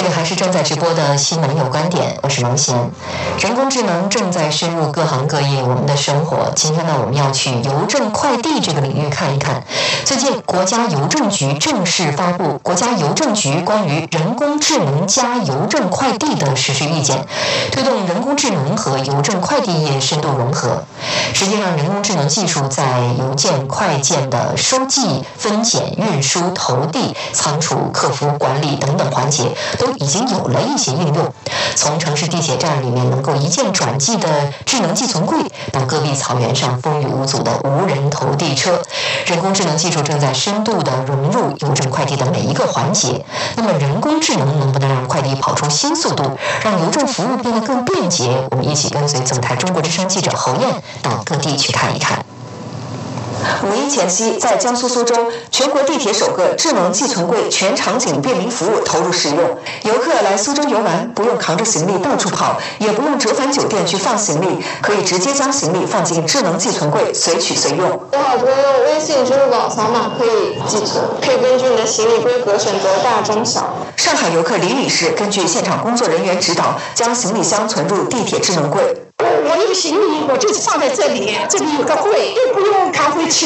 这里还是正在直播的新闻有观点，我是王贤。人工智能正在深入各行各业我们的生活。今天呢，我们要去邮政快递这个领域看一看。最近，国家邮政局正式发布《国家邮政局关于人工智能加邮政快递的实施意见》，推动人工智能和邮政快递业深度融合。实际上，人工智能技术在邮件快件的收寄、分拣、运输、投递、仓储、客服管理等等环节都已经有了一些应用，从城市地铁站里面能够一键转寄的智能寄存柜，到戈壁草原上风雨无阻的无人投递车，人工智能技术正在深度的融入邮政快递的每一个环节。那么，人工智能能不能让快递跑出新速度，让邮政服务变得更便捷？我们一起跟随总台中国之声记者侯燕到各地去看一看。 五一前夕，在江苏苏州，全国地铁首个智能寄存柜全场景便民服务投入使用。游客来苏州游玩，不用扛着行李到处跑，也不用折返酒店去放行李，可以直接将行李放进智能寄存柜，随取随用。 有好多用微信、支付宝扫码可以寄存，可以根据你的行李规格选择大、中、小。 上海游客李女士根据现场工作人员指导，将行李箱存入地铁智能柜。 我有行李，我就放在这里，这里有个柜，又不用扛回去。